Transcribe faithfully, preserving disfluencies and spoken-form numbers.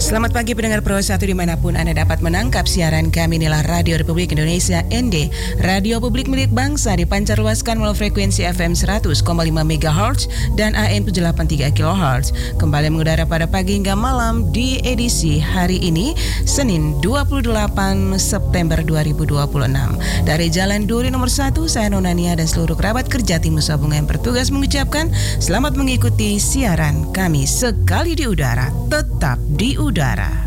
Selamat pagi pendengar Pro satu dimanapun Anda dapat menangkap siaran kami. Inilah Radio Republik Indonesia N D, radio publik milik bangsa, dipancarluaskan melalui frekuensi F M seratus koma lima megahertz dan A M tujuh ratus delapan puluh tiga kilohertz. Kembali mengudara pada pagi hingga malam di edisi hari ini, Senin dua puluh delapan September dua ribu dua puluh enam. Dari Jalan Duri nomor satu, saya Nonania dan seluruh kerabat kerja tim Nusa Bunga yang bertugas mengucapkan selamat mengikuti siaran kami. Sekali di udara, tetap di udara.